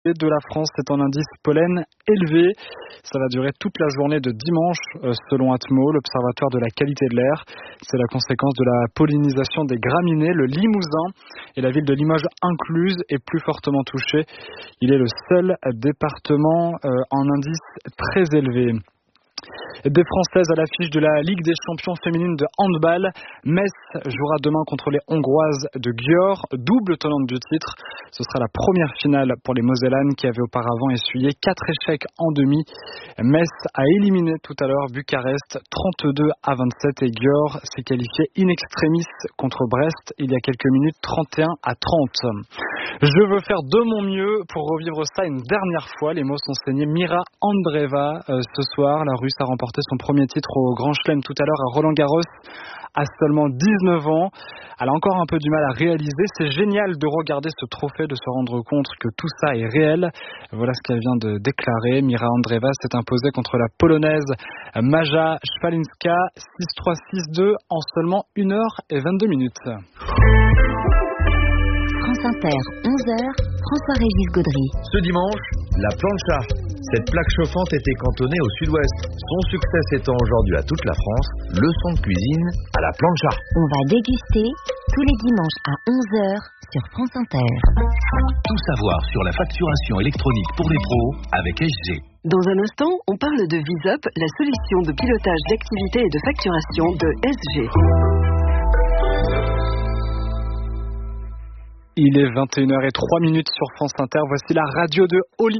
de la France, c'est un indice pollen élevé. Ça va durer toute la journée de dimanche, selon Atmo, l'Observatoire de la qualité de l'air. C'est la conséquence de la pollinisation des graminées. Le Limousin et la ville de Limoges incluse est plus fortement touchée. Il est le seul département en indice très élevé. Des Françaises à l'affiche de la Ligue des champions féminines de handball. Metz jouera demain contre les Hongroises de Győr, double tenante du titre. Ce sera la première finale pour les Mosellanes qui avaient auparavant essuyé 4 échecs en demi. Metz a éliminé tout à l'heure Bucarest 32-27 et Győr s'est qualifié in extremis contre Brest il y a quelques minutes 31-30. Je veux faire de mon mieux pour revivre ça une dernière fois. Les mots sont signés Mira Andreeva. Ce soir, la Russe a remporté son premier titre au Grand Chelem tout à l'heure à Roland-Garros à seulement 19 ans. Elle a encore un peu du mal à réaliser. C'est génial de regarder ce trophée, de se rendre compte que tout ça est réel. Voilà ce qu'elle vient de déclarer. Mira Andreeva s'est imposée contre la Polonaise Maja Szwalinska 6-3, 6-2 en seulement 1h22. France Inter, 11h, François-Régis Gaudry. Ce dimanche, la plancha. Cette plaque chauffante était cantonnée au sud-ouest. Son succès s'étend aujourd'hui à toute la France. Leçon de cuisine à la plancha. On va déguster tous les dimanches à 11h sur France Inter. Tout savoir sur la facturation électronique pour les pros avec SG. Dans un instant, on parle de VisUp, la solution de pilotage d'activité et de facturation de SG. Il est 21h03 sur France Inter. Voici la radio de Oli.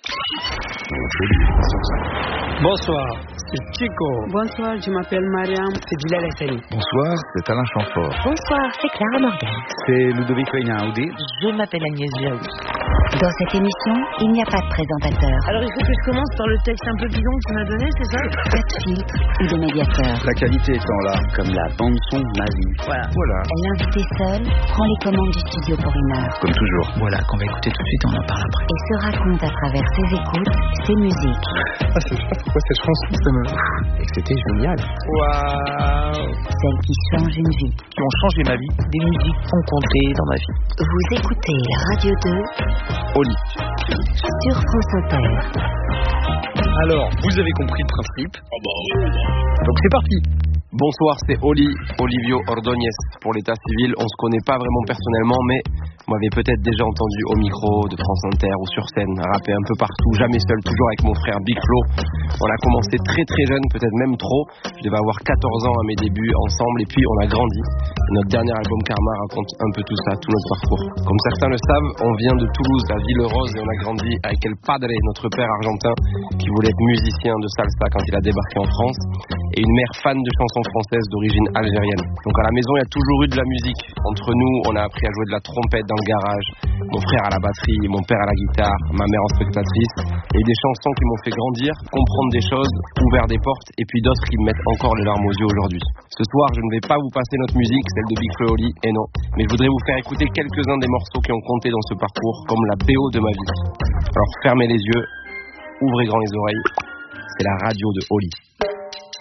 Bonsoir, c'est Chico. Bonsoir, je m'appelle Mariam. C'est Bilal Hassani. Bonsoir, c'est Alain Chamfort. Bonsoir, c'est Clara Morgan. C'est Ludovic Reinaudi. Je m'appelle Agnès Jaoui. Dans cette émission, il n'y a pas de présentateur. Alors il faut que je commence par le texte un peu bidon que tu m'as donné, c'est ça? Pas de filtre ou de médiateur. La qualité étant là, comme la bande-son de ma vie. Voilà. L'invité seul prend les commandes du studio pour 1 heure. Comme toujours. Voilà, qu'on va écouter tout de suite, on en parle après. Et se raconte à travers ses écoutes, ses musiques. Ah, c'est ça, pourquoi cette chanson, ça me... Et que c'était génial. Waouh. Celles qui changent une vie. Qui ont changé ma vie. Des musiques ont compté dans ma vie. Vous écoutez la radio 2 Oli. sur France Inter. Alors, vous avez compris le principe. Donc c'est parti. Bonsoir, c'est Olivio Ordóñez pour l'état civil. On se connaît pas vraiment personnellement, mais vous m'avez peut-être déjà entendu au micro de France Inter ou sur scène, rapper un peu partout, jamais seul, toujours avec mon frère Big Flo. On a commencé très très jeune, peut-être même trop. Je devais avoir 14 ans à mes débuts ensemble et puis on a grandi. Et notre dernier album Karma raconte un peu tout ça, tout notre parcours. Comme certains le savent, on vient de Toulouse, à Ville-Rose, et on a grandi avec El Padre, notre père argentin, qui voulait être musicien de salsa quand il a débarqué en France, et une mère fan de chansons françaises d'origine algérienne. Donc à la maison, il y a toujours eu de la musique. Entre nous, on a appris à jouer de la trompette dans le garage, mon frère à la batterie, mon père à la guitare, ma mère en spectatrice, et des chansons qui m'ont fait grandir, comprendre des choses, ouvert des portes, et puis d'autres qui me mettent encore les larmes aux yeux aujourd'hui. Ce soir, je ne vais pas vous passer notre musique, celle de Big Flo et Oli, et non, mais je voudrais vous faire écouter quelques-uns des morceaux qui ont compté dans ce parcours, comme la BO de ma vie. Alors fermez les yeux, ouvrez grand les oreilles, c'est la radio de Oli.